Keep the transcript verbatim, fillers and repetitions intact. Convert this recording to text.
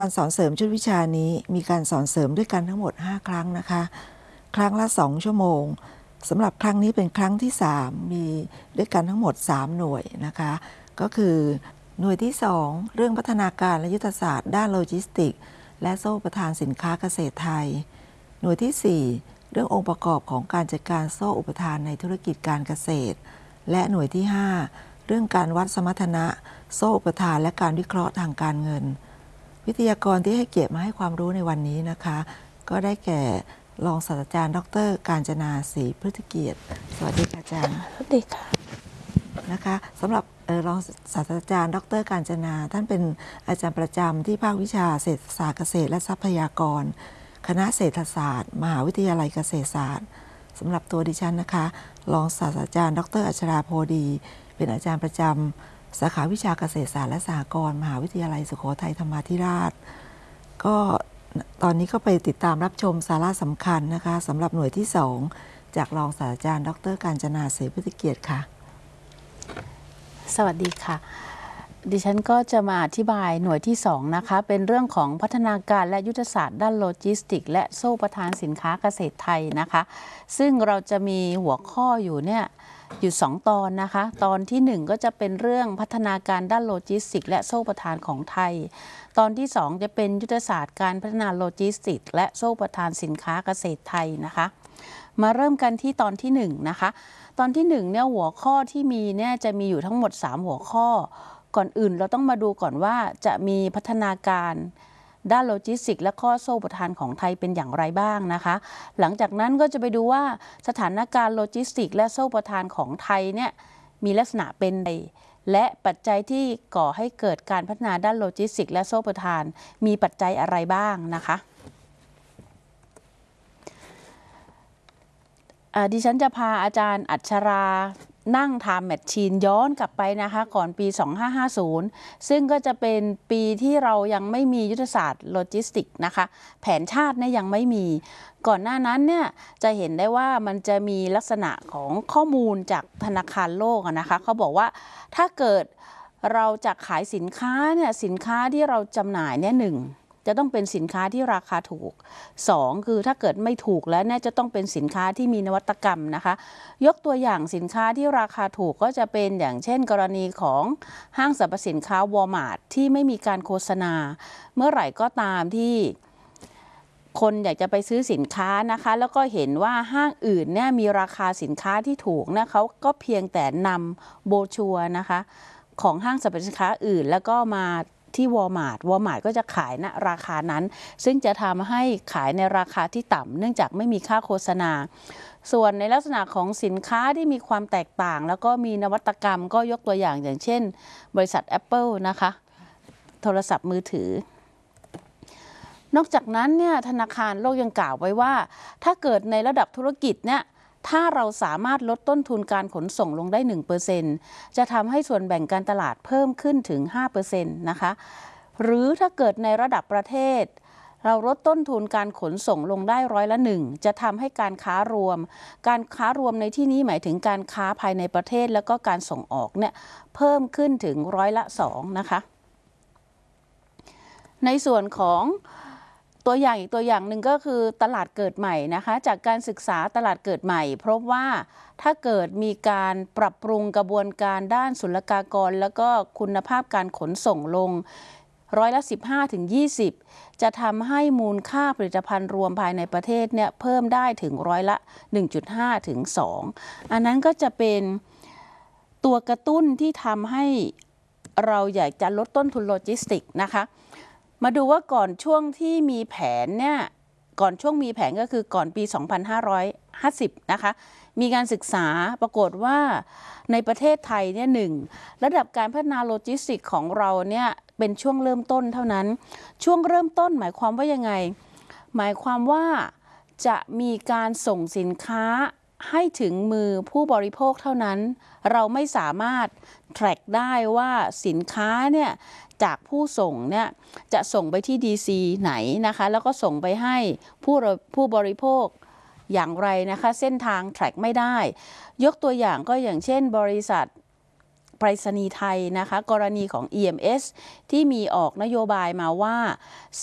การสอนเสริมชุดวิชานี้มีการสอนเสริมด้วยกันทั้งหมดห้าครั้งนะคะครั้งละสองชั่วโมงสำหรับครั้งนี้เป็นครั้งที่สามมีด้วยกันทั้งหมดสามหน่วยนะคะก็คือหน่วยที่สองเรื่องพัฒนาการและยุทธศาสตร์ด้านโลจิสติกและโซ่อุปทานสินค้าเกษตรไทยหน่วยที่สี่เรื่ององค์ประกอบของการจัดการโซ่อุปทานในธุรกิจการเกษตรและหน่วยที่ห้าเรื่องการวัดสมรรถนะโซ่อุปทานและการวิเคราะห์ทางการเงินวิทยากรที่ให้เกียรติมาให้ความรู้ในวันนี้นะคะก็ได้แก่รองศาสตราจารย์ดร.กาญจนาศรีพฤติเกียรติสวัสดีค่ะอาจารย์สวัสดีค่ะนะคะสำหรับรองศาสตราจารย์ดร.กาญจนาท่านเป็นอาจารย์ประจำที่ภาควิชาเศรษฐศาสตร์เกษตรและทรัพยากรคณะเศรษฐศาสตร์มหาวิทยาลัยเกษตรศาสตร์สำหรับตัวดิฉันนะคะรองศาสตราจารย์ดร.อัชราโพดีเป็นอาจารย์ประจำสาขาวิชาเกษตรศาสตร์และสหกรณ์มหาวิทยาลัยสุโขทัยธรรมาธิราชก็ตอนนี้ก็ไปติดตามรับชมสาระสำคัญนะคะสำหรับหน่วยที่สองจากรองศาสตราจารย์ดร.กาญจนาศรีพฤติเกียรติค่ะสวัสดีค่ะดิฉันก็จะมาอธิบายหน่วยที่สองนะคะเป็นเรื่องของพัฒนาการและยุทธศาสตร์ด้านโลจิสติกและโซ่ประทานสินค้าเกษตรไทยนะคะซึ่งเราจะมีหัวข้ออยู่เนี่ยอยู่สองตอนนะคะตอนที่หนึ่งก็จะเป็นเรื่องพัฒนาการด้านโลจิสติกและโซ่ประทานของไทยตอนที่สองจะเป็นยุทธศาสตร์การพัฒนาโลจิสติกและโซ่ประทานสินค้าเกษตรไทยนะคะมาเริ่มกันที่ตอนที่หนึ่งนะคะตอนที่หนึ่งเนี่ยหัวข้อที่มีเนี่ยจะมีอยู่ทั้งหมดสามหัวข้อก่อนอื่นเราต้องมาดูก่อนว่าจะมีพัฒนาการด้านโลจิสติกและข้อโซ่ประทานของไทยเป็นอย่างไรบ้างนะคะหลังจากนั้นก็จะไปดูว่าสถานการณ์โลจิสติกและโซ่ประทานของไทยเนี่ยมีลักษณะเป็นใดและปัจจัยที่ก่อให้เกิดการพัฒนาด้านโลจิสติกและโซ่ประทานมีปัจจัยอะไรบ้างนะคะดิฉันจะพาอาจารย์อัชรานั่งไทม์แมชชีนย้อนกลับไปนะคะก่อนปีสองพันห้าร้อยห้าสิบซึ่งก็จะเป็นปีที่เรายังไม่มียุทธศาสตร์โลจิสติกนะคะแผนชาติเนี่ยยังไม่มีก่อนหน้านั้นเนี่ยจะเห็นได้ว่ามันจะมีลักษณะของข้อมูลจากธนาคารโลกนะคะเขาบอกว่าถ้าเกิดเราจะขายสินค้าเนี่ยสินค้าที่เราจำหน่ายเนี่ยหนึ่งจะต้องเป็นสินค้าที่ราคาถูกสองคือถ้าเกิดไม่ถูกแล้วเนี่ยจะต้องเป็นสินค้าที่มีนวัตกรรมนะคะยกตัวอย่างสินค้าที่ราคาถูกก็จะเป็นอย่างเช่นกรณีของห้างสรรพสินค้าวอลมาร์ทที่ไม่มีการโฆษณาเมื่อไหร่ก็ตามที่คนอยากจะไปซื้อสินค้านะคะแล้วก็เห็นว่าห้างอื่นเนี่ยมีราคาสินค้าที่ถูกนะเขาก็เพียงแต่นำโบรชัวร์นะคะของห้างสรรพสินค้าอื่นแล้วก็มาที่วอลมาร์ทวอลมาร์ทก็จะขายณราคานั้นซึ่งจะทำให้ขายในราคาที่ต่ำเนื่องจากไม่มีค่าโฆษณาส่วนในลักษณะของสินค้าที่มีความแตกต่างแล้วก็มีนวัตกรรมก็ยกตัวอย่างอย่างเช่นบริษัท Apple นะคะโทรศัพท์มือถือนอกจากนั้นเนี่ยธนาคารโลกยังกล่าวไว้ว่าถ้าเกิดในระดับธุรกิจเนี่ยถ้าเราสามารถลดต้นทุนการขนส่งลงได้ หนึ่งเปอร์เซ็นต์ จะทำให้ส่วนแบ่งการตลาดเพิ่มขึ้นถึง ห้าเปอร์เซ็นต์ นะคะหรือถ้าเกิดในระดับประเทศเราลดต้นทุนการขนส่งลงได้ร้อยละหนึ่งจะทำให้การค้ารวมการค้ารวมในที่นี้หมายถึงการค้าภายในประเทศแล้วก็การส่งออกเนี่ยเพิ่มขึ้นถึงร้อยละสองนะคะในส่วนของตัวอย่างอีกตัวอย่างหนึ่งก็คือตลาดเกิดใหม่นะคะจากการศึกษาตลาดเกิดใหม่พบว่าถ้าเกิดมีการปรับปรุงกระบวนการด้านศุลกากรแล้วก็คุณภาพการขนส่งลงร้อยละ สิบห้าถึงยี่สิบ จะทำให้มูลค่าผลิตภัณฑ์รวมภายในประเทศเนี่ยเพิ่มได้ถึงร้อยละ หนึ่งจุดห้า ถึง สอง อันนั้นก็จะเป็นตัวกระตุ้นที่ทำให้เราอยากจะลดต้นทุนโลจิสติกนะคะมาดูว่าก่อนช่วงที่มีแผนเนี่ยก่อนช่วงมีแผนก็คือก่อนปีสองพันห้าร้อยห้าสิบนะคะมีการศึกษาปรากฏว่าในประเทศไทยเนี่ยหนึ่งระดับการพัฒนาโลจิสติกของเราเนี่ยเป็นช่วงเริ่มต้นเท่านั้นช่วงเริ่มต้นหมายความว่ายังไงหมายความว่าจะมีการส่งสินค้าให้ถึงมือผู้บริโภคเท่านั้นเราไม่สามารถ track ได้ว่าสินค้าเนี่ยจากผู้ส่งเนี่ยจะส่งไปที่ ดี ซี ไหนนะคะแล้วก็ส่งไปให้ผู้ผู้บริโภคอย่างไรนะคะเส้นทาง track ไม่ได้ยกตัวอย่างก็อย่างเช่นบริษัทไปรษณีย์ไทยนะคะกรณีของ อี เอ็ม เอส ที่มีออกนโยบายมาว่า